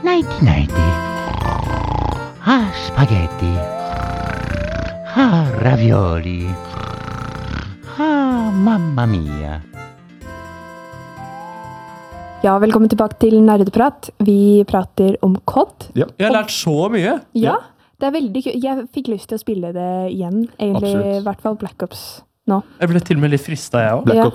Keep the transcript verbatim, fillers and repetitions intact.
Nighty nighty. Ha spaghetti. Ha ravioli. Ha mamma mia. Ja, velkommen tilbake til Nerdeprat. Vi prater om C O D. Ja. Jeg har lært så mye. Ja, det er veldig kult. Jeg fikk lyst til å spille det igjen. Egentlig, Absolutt. i hvert fall Black Ops nå. Jeg ble til og med litt fristet, jeg også. Black Ja.